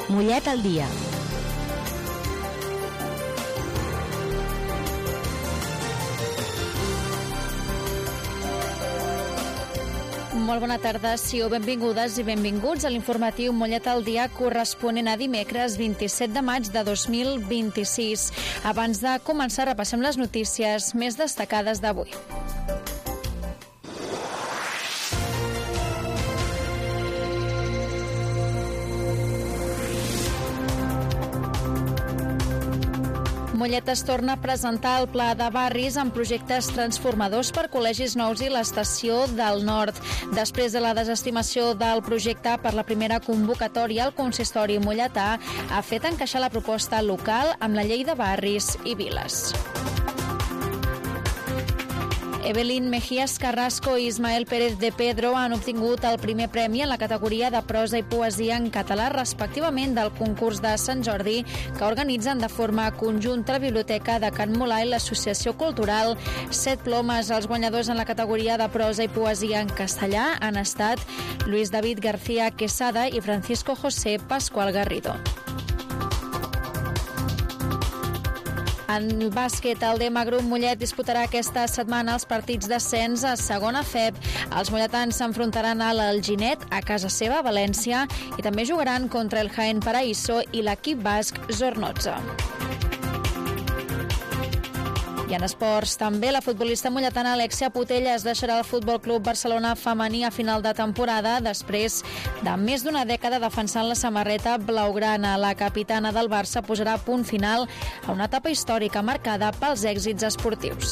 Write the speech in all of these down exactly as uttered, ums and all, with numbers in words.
Mollet al dia. Molt bona tarda, siau benvingudes i benvinguts a l'informatiu Mollet al dia corresponent a dimecres vint-i-set de maig de dos mil vint-i-sis. Abans de començar repassem les notícies més destacades d'avui. Mollet es torna a presentar el pla de barris amb projectes transformadors per col·legis nous i l'estació del Nord. Després de la desestimació del projecte per la primera convocatòria, el consistori molletà ha fet encaixar la proposta local amb la llei de barris i viles. Evelyn Mejías Carrasco i Ismael Pérez de Pedro han obtingut el primer premi en la categoria de prosa i poesia en català, respectivament del concurs de Sant Jordi, que organitzen de forma conjunta la Biblioteca de Can Molà i l'Associació Cultural Set Plomes. Els guanyadors en la categoria de prosa i poesia en castellà han estat Luis David García Quesada i Francisco José Pascual Garrido. En bàsquet, el Dema Grup Mollet disputarà aquesta setmana els partits d'ascens a segona F E B. Els molletans s'enfrontaran a l'Alginet a casa seva, a València, i també jugaran contra el Jaén Paraíso i l'equip basc Zornotza. I en esports, també la futbolista molletana Alexia Putellas deixarà el Futbol Club Barcelona femení a final de temporada després de més d'una dècada defensant la samarreta blaugrana. La capitana del Barça posarà punt final a una etapa històrica marcada pels èxits esportius.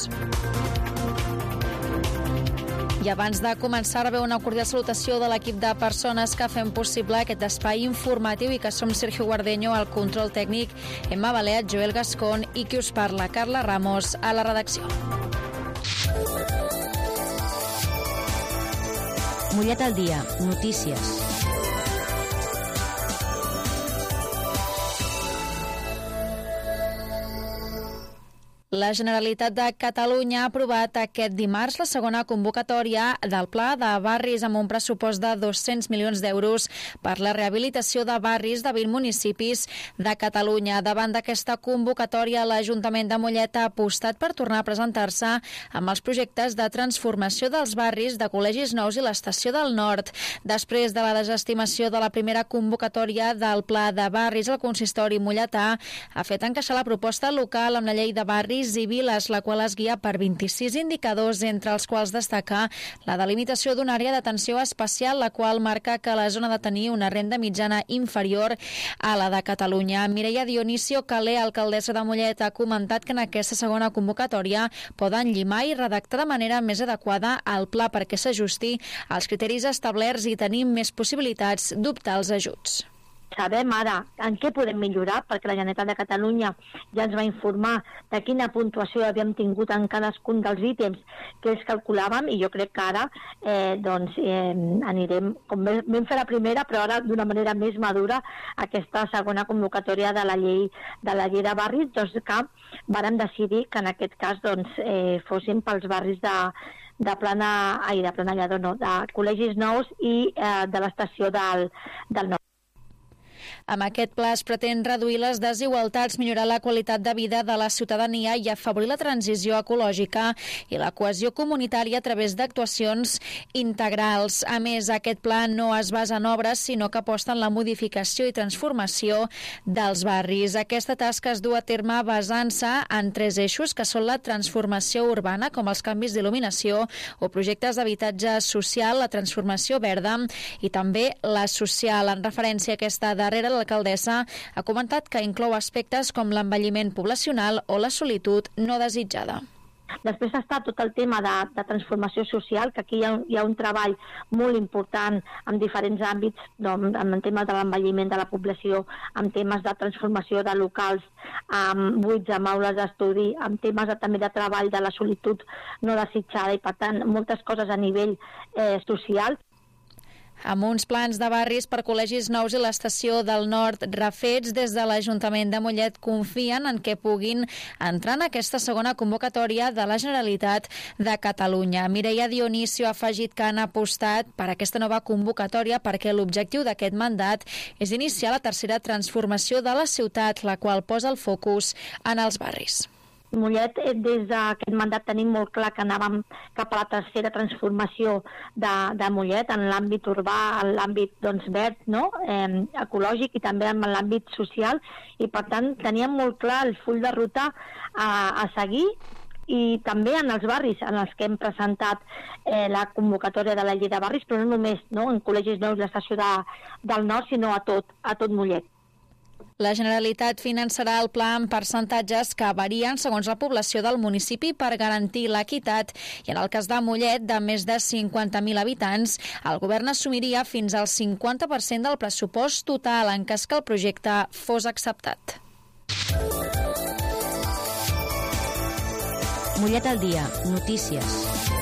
I abans de començar, rebeu una cordial salutació de l'equip de persones que fem possible aquest espai informatiu i que som Sergio Guardeño al control tècnic, Emma Baleat, Joel Gascón i qui us parla, Carla Ramos, a la redacció. Mollet al dia, notícies. La Generalitat de Catalunya ha aprovat aquest dimarts la segona convocatòria del Pla de Barris amb un pressupost de dos-cents milions d'euros per la rehabilitació de barris de vint municipis de Catalunya. Davant d'aquesta convocatòria, l'Ajuntament de Mollet ha apostat per tornar a presentar-se amb els projectes de transformació dels barris de col·legis nous i l'estació del Nord. Després de la desestimació de la primera convocatòria del Pla de Barris, el consistori molletà ha fet encaixar la proposta local amb la llei de barris i viles, la qual es guia per vint-i-sis indicadors, entre els quals destaca la delimitació d'una àrea d'atenció especial, la qual marca que la zona de tenir una renda mitjana inferior a la de Catalunya. Mireia Dionisio Calé, alcaldessa de Mollet, ha comentat que en aquesta segona convocatòria poden llimar i redactar de manera més adequada el pla perquè s'ajusti als criteris establerts i tenir més possibilitats d'optar als ajuts. Sabem ara en què podem millorar, perquè la Generalitat de Catalunya ja ens va informar de quina puntuació havíem tingut en cadascun dels ítems que ells calculàvem, i jo crec que ara eh, doncs, eh, anirem, com vam fer la primera, però ara d'una manera més madura, aquesta segona convocatòria de la llei de la llei de barris, doncs que vàrem decidir que en aquest cas doncs, eh, fossin pels barris de de plana, ai, de plana lladó, no, de col·legis nous i eh, de l'estació del, del Nord. Amb aquest pla es pretén reduir les desigualtats, millorar la qualitat de vida de la ciutadania i afavorir la transició ecològica i la cohesió comunitària a través d'actuacions integrals. A més, aquest pla no es basa en obres, sinó que aposta en la modificació i transformació dels barris. Aquesta tasca es du a terme basant-se en tres eixos, que són la transformació urbana, com els canvis d'il·luminació o projectes d'habitatge social, la transformació verda i també la social. En referència a aquesta darrere, l'alcaldessa ha comentat que inclou aspectes com l'envelliment poblacional o la solitud no desitjada. Després està tot el tema de, de transformació social, que aquí hi ha, hi ha un treball molt important en diferents àmbits, doncs, en temes de l'envelliment de la població, en temes de transformació de locals amb buits, amb aules d'estudi, en temes de, també de treball de la solitud no desitjada i, per tant, moltes coses a nivell eh, social. Amb uns plans de barris per col·legis nous i l'estació del Nord refets, des de l'Ajuntament de Mollet confien en que puguin entrar en aquesta segona convocatòria de la Generalitat de Catalunya. Mireia Dionisio ha afegit que han apostat per aquesta nova convocatòria perquè l'objectiu d'aquest mandat és iniciar la tercera transformació de la ciutat, la qual posa el focus en els barris. Mollet, des d'aquest mandat tenim molt clar que anàvem cap a la tercera transformació de, de Mollet en l'àmbit urbà, en l'àmbit doncs, verd, no? eh, ecològic i també en l'àmbit social, i per tant teníem molt clar el full de ruta a, a seguir, i també en els barris en els que hem presentat eh, la convocatòria de la llei de barris, però no només no, en col·legis nous l'estació de, del Nord, sinó a tot, a tot Mollet. La Generalitat finançarà el pla en percentatges que varien segons la població del municipi per garantir l'equitat, i en el cas de Mollet, de més de cinquanta mil habitants, el govern assumiria fins al cinquanta per cent del pressupost total en cas que el projecte fos acceptat. Mollet al dia, notícies.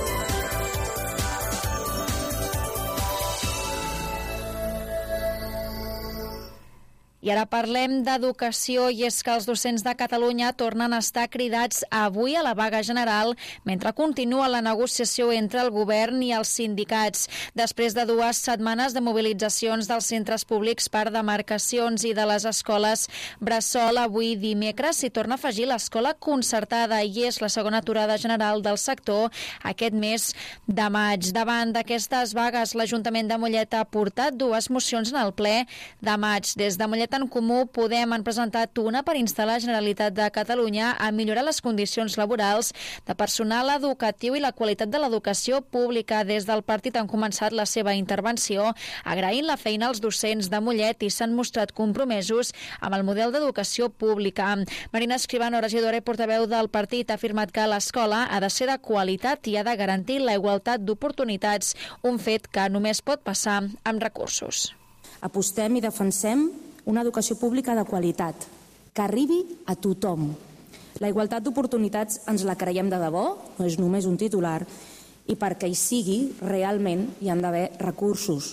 I ara parlem d'educació, i és que els docents de Catalunya tornen a estar cridats avui a la vaga general mentre continua la negociació entre el govern i els sindicats. Després de dues setmanes de mobilitzacions dels centres públics per demarcacions i de les escoles bressol, avui dimecres s'hi torna a afegir l'escola concertada i és la segona aturada general del sector aquest mes de maig. Davant d'aquestes vagues, l'Ajuntament de Mollet ha portat dues mocions en el ple de maig. Des de Mollet en Comú Podem han presentat una per instar la Generalitat de Catalunya a millorar les condicions laborals de personal educatiu i la qualitat de l'educació pública. Des del partit han començat la seva intervenció agraint la feina als docents de Mollet i s'han mostrat compromesos amb el model d'educació pública. Marina Escribano, regidora i portaveu del partit, ha afirmat que l'escola ha de ser de qualitat i ha de garantir la igualtat d'oportunitats, un fet que només pot passar amb recursos. Apostem i defensem una educació pública de qualitat, que arribi a tothom. La igualtat d'oportunitats ens la creiem de debò, no és només un titular, i perquè hi sigui, realment hi han d'haver recursos.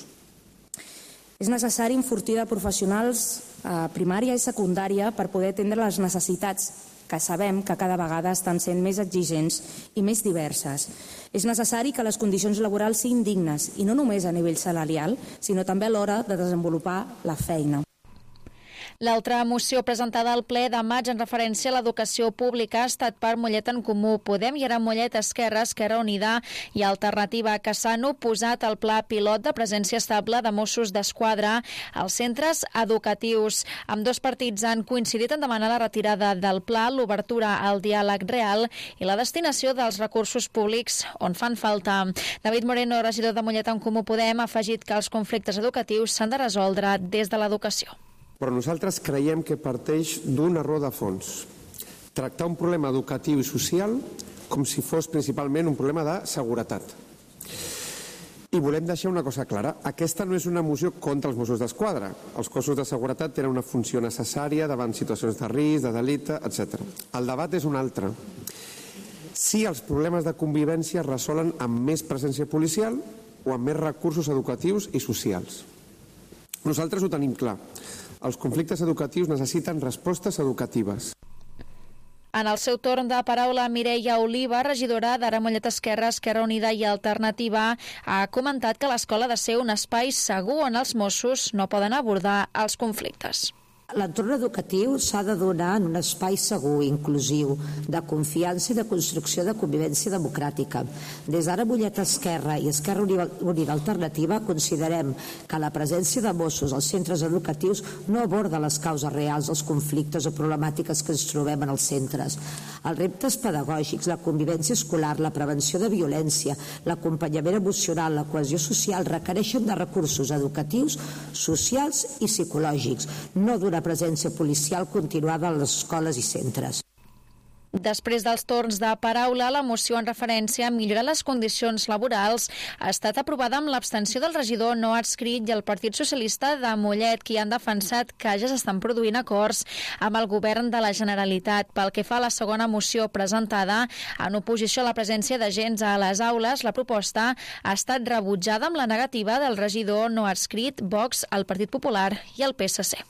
És necessari enfortir de professionals a primària i secundària per poder atendre les necessitats que sabem que cada vegada estan sent més exigents i més diverses. És necessari que les condicions laborals siguin dignes, i no només a nivell salarial, sinó també a l'hora de desenvolupar la feina. L'altra moció presentada al ple de maig en referència a l'educació pública ha estat per Mollet en Comú Podem i ara Mollet Esquerra, Esquerra Unida i Alternativa, que s'han oposat al pla pilot de presència estable de Mossos d'Esquadra als centres educatius. Ambdós partits han coincidit en demanar la retirada del pla, l'obertura al diàleg real i la destinació dels recursos públics on fan falta. David Moreno, regidor de Mollet en Comú Podem, ha afegit que els conflictes educatius s'han de resoldre des de l'educació. Però nosaltres creiem que parteix d'un error de fons. Tractar un problema educatiu i social com si fos principalment un problema de seguretat. I volem deixar una cosa clara. Aquesta no és una moció contra els Mossos d'Esquadra. Els cossos de seguretat tenen una funció necessària davant situacions de risc, de delicte, etcètera. El debat és un altre. Si els problemes de convivència es resolen amb més presència policial o amb més recursos educatius i socials. Nosaltres ho tenim clar. Els conflictes educatius necessiten respostes educatives. En el seu torn de paraula, Mireia Oliva, regidora d'Ara Mollet Esquerra, Esquerra Unida i Alternativa, ha comentat que l'escola ha de ser un espai segur on els Mossos no poden abordar els conflictes. L'entorn educatiu s'ha de donar en un espai segur, inclusiu, de confiança i de construcció de convivència democràtica. Des d'Ara Mollet Esquerra i Esquerra Unida Alternativa considerem que la presència de Mossos als centres educatius no aborda les causes reals dels conflictes o problemàtiques que ens trobem en els centres. Els reptes pedagògics, la convivència escolar, la prevenció de violència, l'acompanyament emocional, la cohesió social requereixen de recursos educatius, socials i psicològics, no d'una presència policial continuada a les escoles i centres. Després dels torns de paraula, la moció en referència a millorar les condicions laborals ha estat aprovada amb l'abstenció del regidor no adscrit i el Partit Socialista de Mollet, qui han defensat que ja s'estan produint acords amb el govern de la Generalitat. Pel que fa a la segona moció presentada, en oposició a la presència d'agents a les aules, la proposta ha estat rebutjada amb la negativa del regidor no adscrit, Vox, el Partit Popular i el P S C.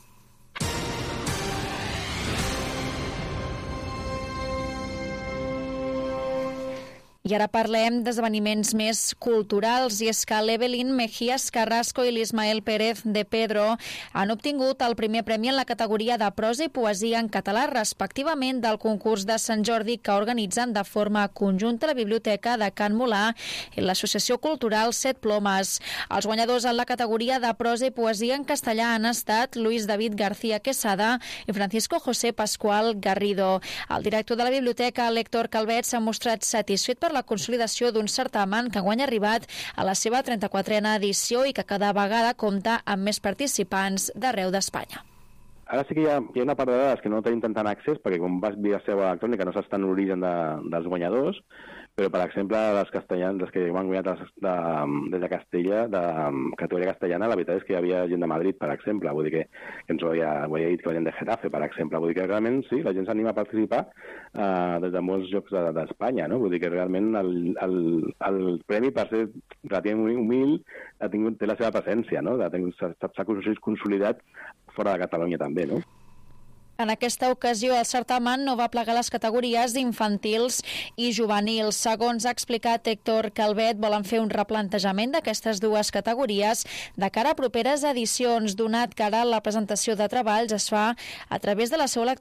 I ara parlem d'esdeveniments més culturals, i és que l'Evelyn Mejías Carrasco i l'Ismael Pérez de Pedro han obtingut el primer premi en la categoria de prosa i poesia en català, respectivament del concurs de Sant Jordi que organitzen de forma conjunta la Biblioteca de Can Molà i l'Associació Cultural Set Plomes. Els guanyadors en la categoria de prosa i poesia en castellà han estat Luis David García Quesada i Francisco José Pascual Garrido. El director de la biblioteca, l'Héctor Calvet, s'ha mostrat satisfet per la consolidació d'un certamen que guanya arribat a la seva trenta-quatrena edició i que cada vegada compta amb més participants d'arreu d'Espanya. Ara sí que hi ha, hi ha una part de dades que no tenim tant accés, perquè com vas via seu electrònica no s'està en l'origen de, dels guanyadors, però, per exemple, les castellans, les que m'han guanyat de, de, des de Castella, de categoria castellana, la veritat és que hi havia gent de Madrid, per exemple, vull dir que, que ens ho havia, ho havia dit que venien de Getafe, per exemple, vull dir que realment sí, la gent s'anima a participar eh, des de molts llocs d'Espanya, no? Vull dir que realment el, el, el premi, per ser relativament humil, ha tingut, té la seva presència, no? S'ha consolidat fora de Catalunya també, no? En aquesta ocasió, el certamen no va plegar les categories infantils i juvenils. Segons ha explicat Héctor Calvet, volen fer un replantejament d'aquestes dues categories de cara a properes edicions, donat que ara la presentació de treballs es fa a través de la seu electrònica